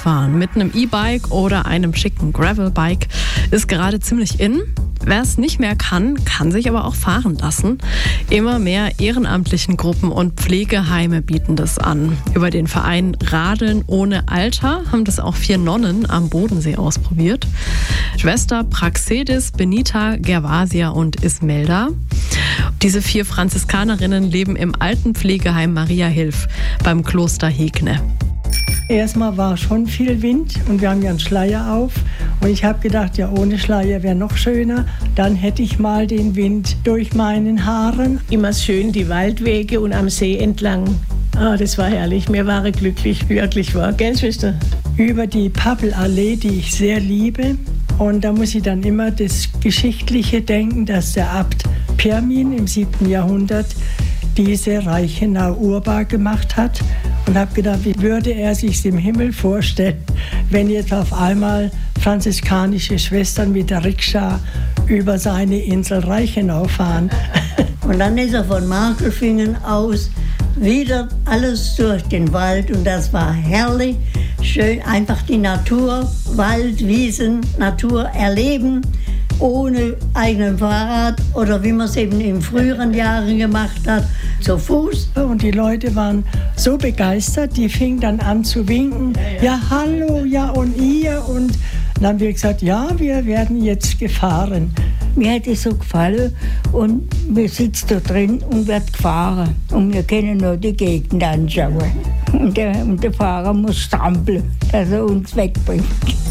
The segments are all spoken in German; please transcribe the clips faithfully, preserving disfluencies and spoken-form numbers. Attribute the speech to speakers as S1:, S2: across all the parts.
S1: Fahren mit einem E-Bike oder einem schicken Gravelbike ist gerade ziemlich in. Wer es nicht mehr kann, kann sich aber auch fahren lassen. Immer mehr ehrenamtlichen Gruppen und Pflegeheime bieten das an. Über den Verein Radeln ohne Alter haben das auch vier Nonnen am Bodensee ausprobiert. Schwester Praxedis, Benita, Gervasia und Ismelda. Diese vier Franziskanerinnen leben im Altenpflegeheim Maria Hilf beim Kloster Hegne.
S2: Erstmal war schon viel Wind und wir haben ja einen Schleier auf. Und ich habe gedacht, ja, ohne Schleier wäre noch schöner. Dann hätte ich mal den Wind durch meinen Haaren.
S3: Immer schön die Waldwege und am See entlang. Ah, das war herrlich. Mir war glücklich, wirklich war. Gell, Schwester?
S2: Über die Pappelallee, die ich sehr liebe. Und da muss ich dann immer das Geschichtliche denken, dass der Abt Pirmin im siebten Jahrhundert diese Reichenau urbar gemacht hat. Und habe gedacht, wie würde er sich im Himmel vorstellen, wenn jetzt auf einmal franziskanische Schwestern mit der Rikscha über seine Insel Reichenau fahren.
S4: Und dann ist er von Markelfingen aus wieder alles durch den Wald und das war herrlich, schön, einfach die Natur, Wald, Wiesen, Natur erleben, ohne eigenen Fahrrad oder wie man es eben in früheren Jahren gemacht hat, zu Fuß.
S2: Und die Leute waren so begeistert, die fingen dann an zu winken. Ja, hallo, ja und ihr? Und dann haben wir gesagt, ja, wir werden jetzt gefahren.
S5: Mir hat es so gefallen und wir sitzen da drin und wird gefahren. Und wir können nur die Gegend anschauen. Und der, und der Fahrer muss strampeln, dass er uns wegbringt.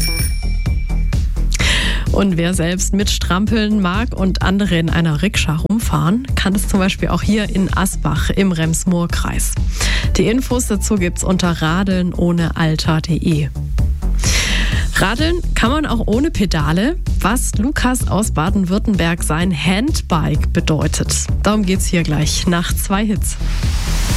S1: Und wer selbst mit Strampeln mag und andere in einer Rikscha rumfahren, kann es zum Beispiel auch hier in Asbach im Rems-Murr-Kreis. Die Infos dazu gibt's unter radeln ohne alter punkt de. Radeln kann man auch ohne Pedale, was Lukas aus Baden-Württemberg sein Handbike bedeutet. Darum geht's hier gleich nach zwei Hits.